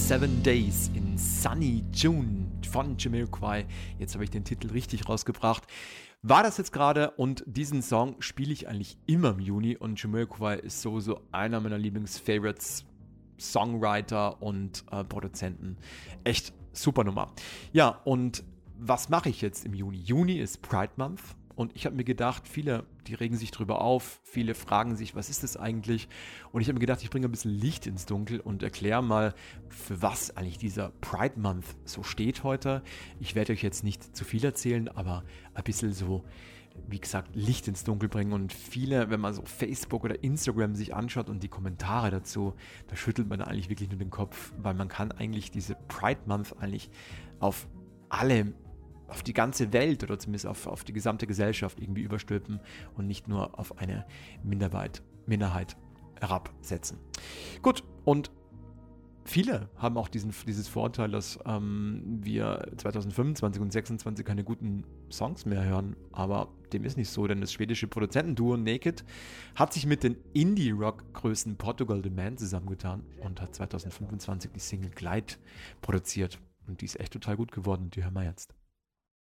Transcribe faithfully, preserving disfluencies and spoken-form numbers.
Seven Days in Sunny June von Jamiroquai. Jetzt habe ich den Titel richtig rausgebracht. War das jetzt gerade, und diesen Song spiele ich eigentlich immer im Juni, und Jamiroquai ist sowieso einer meiner Lieblings-Favorites, Songwriter und äh, Produzenten. Echt super Nummer. Ja, und was mache ich jetzt im Juni? Juni ist Pride Month. Und ich habe mir gedacht, viele, die regen sich drüber auf, viele fragen sich, was ist das eigentlich? Und ich habe mir gedacht, ich bringe ein bisschen Licht ins Dunkel und erkläre mal, für was eigentlich dieser Pride Month so steht heute. Ich werde euch jetzt nicht zu viel erzählen, aber ein bisschen so, wie gesagt, Licht ins Dunkel bringen. Und viele, wenn man so Facebook oder Instagram sich anschaut und die Kommentare dazu, da schüttelt man eigentlich wirklich nur den Kopf, weil man kann eigentlich diese Pride Month eigentlich auf alle auf die ganze Welt oder zumindest auf, auf die gesamte Gesellschaft irgendwie überstülpen und nicht nur auf eine Minderheit, Minderheit herabsetzen. Gut, und viele haben auch diesen, dieses Vorteil, dass ähm, wir zwanzig fünfundzwanzig und sechsundzwanzig keine guten Songs mehr hören, aber dem ist nicht so, denn das schwedische Produzentenduo Naked hat sich mit den Indie-Rock-Größen Portugal The Man zusammengetan und hat zwanzig fünfundzwanzig die Single Glide produziert, und die ist echt total gut geworden, und die hören wir jetzt.